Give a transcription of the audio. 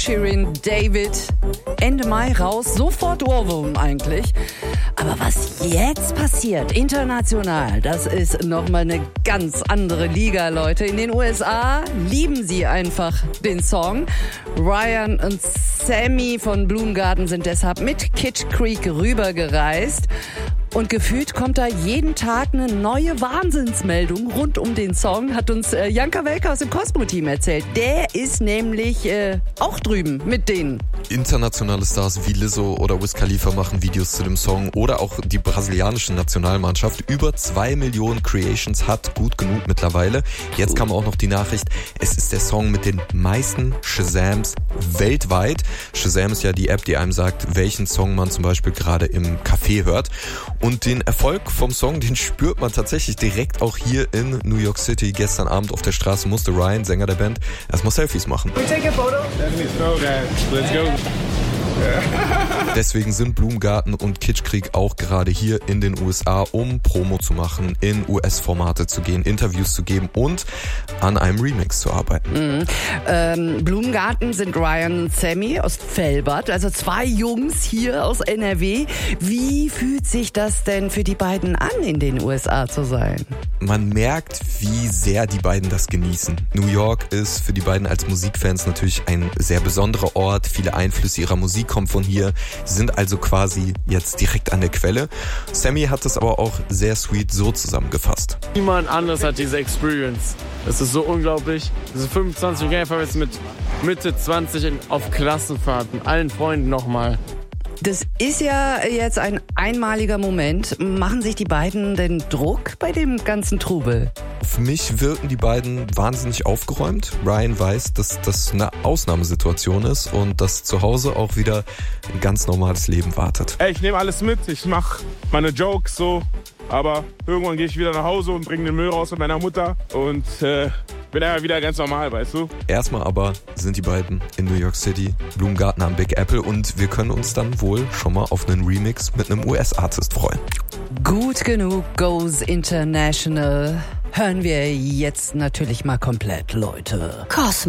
Shirin David. Ende Mai raus, sofort Ohrwurm eigentlich. Aber was jetzt passiert, international, das ist nochmal eine ganz andere Liga, Leute. In den USA lieben sie einfach den Song. Ryan und Sammy von Bloomgarden sind deshalb mit Kitsch Creek rübergereist. Und gefühlt kommt da jeden Tag eine neue Wahnsinnsmeldung rund um den Song, hat uns Janka Welke aus dem Cosmo-Team erzählt. Der ist nämlich auch drüben mit denen. Internationale Stars wie Lizzo oder Wiz Khalifa machen Videos zu dem Song oder auch die brasilianische Nationalmannschaft. Über 2 Millionen Creations hat Gut Genug mittlerweile. Jetzt kam auch noch die Nachricht, es ist der Song mit den meisten Shazams weltweit. Shazam ist ja die App, die einem sagt, welchen Song man zum Beispiel gerade im Café hört. Und den Erfolg vom Song, den spürt man tatsächlich direkt auch hier in New York City. Gestern Abend auf der Straße musste Ryan, Sänger der Band, erstmal Selfies machen. Let's go. Deswegen sind Bloomgarden und Kitsch Creek auch gerade hier in den USA, um Promo zu machen, in US-Formate zu gehen, Interviews zu geben und an einem Remix zu arbeiten. Bloomgarden sind Ryan und Sammy aus Velbert, also 2 Jungs hier aus NRW. Wie fühlt sich das denn für die beiden an, in den USA zu sein? Man merkt, wie sehr die beiden das genießen. New York ist für die beiden als Musikfans natürlich ein sehr besonderer Ort. Viele Einflüsse ihrer Musik kommen von hier. Sie sind also quasi jetzt direkt an der Quelle. Sammy hat es aber auch sehr sweet so zusammengefasst. Niemand anderes hat diese Experience. Es ist so unglaublich. Diese 25 Jahre jetzt mit Mitte 20 auf Klassenfahrten, allen Freunden nochmal. Das ist ja jetzt ein einmaliger Moment. Machen sich die beiden denn Druck bei dem ganzen Trubel? Für mich wirken die beiden wahnsinnig aufgeräumt. Ryan weiß, dass das eine Ausnahmesituation ist und dass zu Hause auch wieder ein ganz normales Leben wartet. Ich nehme alles mit, ich mache meine Jokes so, aber irgendwann gehe ich wieder nach Hause und bringe den Müll raus mit meiner Mutter und bin dann wieder ganz normal, weißt du? Erstmal aber sind die beiden in New York City, Bloomgarden am Big Apple und wir können uns dann wohl schon mal auf einen Remix mit einem US-Artist freuen. Gut genug goes international. Hören wir jetzt natürlich mal komplett, Leute. Cosmo.